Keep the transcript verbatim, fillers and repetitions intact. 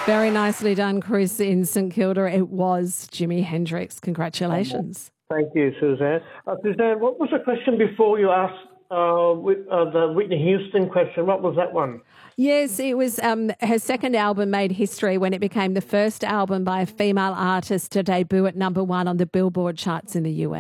Very nicely done, Chris, in St Kilda. It was Jimi Hendrix. Congratulations. Thank you, Suzanne. Uh, Suzanne, what was the question before you asked uh, Whit- uh, the Whitney Houston question? What was that one? Yes, it was um, her second album made history when it became the first album by a female artist to debut at number one on the Billboard charts in the U S.